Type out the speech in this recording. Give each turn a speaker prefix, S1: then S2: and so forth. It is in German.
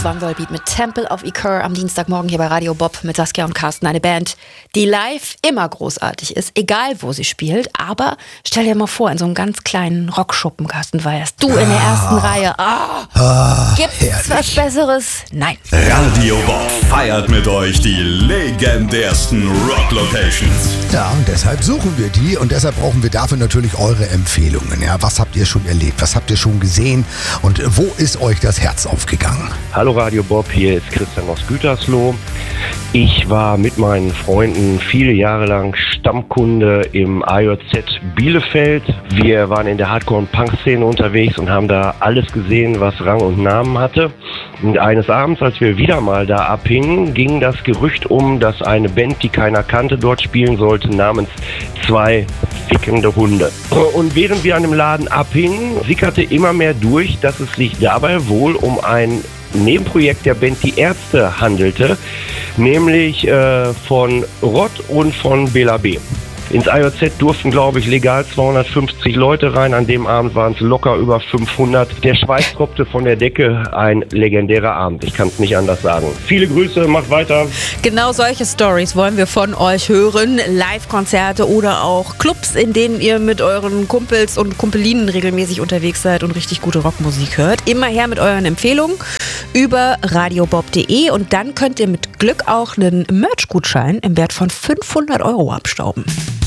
S1: Von Volbeat mit Temple of Ikur am Dienstagmorgen hier bei Radio Bob mit Saskia und Carsten. Eine Band, die live immer großartig ist, egal wo sie spielt. Aber stell dir mal vor, in so einem ganz kleinen Rockschuppen, Carsten Weyers, du in der ersten Reihe. Gibt's was Besseres? Nein.
S2: Radio Bob feiert mit euch die legendärsten Rock-Locations.
S3: Ja, und deshalb suchen wir die und deshalb brauchen wir dafür natürlich eure Empfehlungen. Ja, was habt ihr schon erlebt? Was habt ihr schon gesehen? Und wo ist euch das Herz aufgegangen?
S4: Hallo Radio Bob, hier ist Christian aus Gütersloh. Ich war mit meinen Freunden viele Jahre lang Stammkunde im AJZ Bielefeld. Wir waren in der Hardcore- und Punk-Szene unterwegs und haben da alles gesehen, was Rang und Namen hatte. Und eines Abends, als wir wieder mal da abhingen, ging das Gerücht um, dass eine Band, die keiner kannte, dort spielen sollte, namens Zwei fickende Hunde. Und während wir an dem Laden abhingen, sickerte immer mehr durch, dass es sich dabei wohl um ein Nebenprojekt der Band Die Ärzte handelte, nämlich von Rott und von Bela B. Ins AJZ durften, glaube ich, legal 250 Leute rein. An dem Abend waren es locker über 500. Der Schweiß tropfte von der Decke. Ein legendärer Abend. Ich kann es nicht anders sagen. Viele Grüße, macht weiter.
S1: Genau solche Stories wollen wir von euch hören. Live-Konzerte oder auch Clubs, in denen ihr mit euren Kumpels und Kumpelinen regelmäßig unterwegs seid und richtig gute Rockmusik hört. Immer her mit euren Empfehlungen über radiobob.de und dann könnt ihr mit Glück auch einen Merch-Gutschein im Wert von 500 € abstauben.